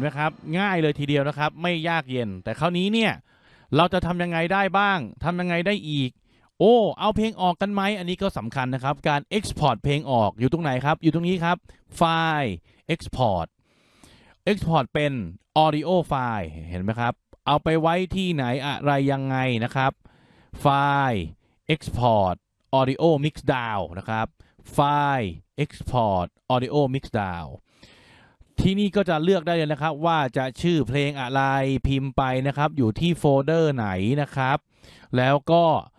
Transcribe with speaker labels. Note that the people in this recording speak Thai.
Speaker 1: ไหมครับง่ายเลยทีเดียวนะครับไม่ยากเย็นแต่คราวนี้เนี่ยเราจะทำยังไงได้บ้างทำยังไงได้อีกโอ้เอาเพลงออกกันไหมอันนี้ก็สำคัญนะครับการ Export เพลงออกอยู่ตรงไหนครับอยู่ตรงนี้ครับไฟล์ Export Export เป็น Audio ไฟล์เห็นไหมครับเอาไปไว้ที่ไหนอะไรยังไงนะครับไฟล์ Export Audio Mix Down นะครับไฟล์ Export Audio Mix Down ที่นี่ก็จะเลือกได้เลยนะครับว่าจะชื่อเพลงอะไรพิมพ์ไปนะครับอยู่ที่โฟลเดอร์ไหนนะครับแล้วก็